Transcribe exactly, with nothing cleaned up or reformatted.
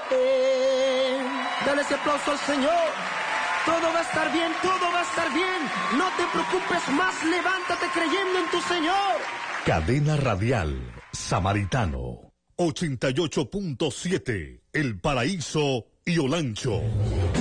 Dale ese aplauso al Señor. Todo va a estar bien, todo va a estar bien. No te preocupes más, levántate creyendo en tu Señor. Cadena Radial Samaritano ochenta y ocho punto siete El Paraíso y Olancho.